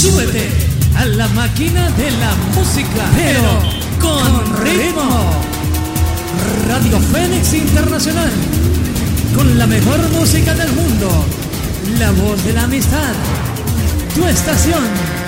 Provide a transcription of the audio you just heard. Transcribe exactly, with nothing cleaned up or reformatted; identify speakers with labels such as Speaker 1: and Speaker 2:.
Speaker 1: Súbete a la máquina de la música, pero con ritmo. Radio Fénix Internacional, con la mejor música del mundo, la voz de la amistad, tu estación.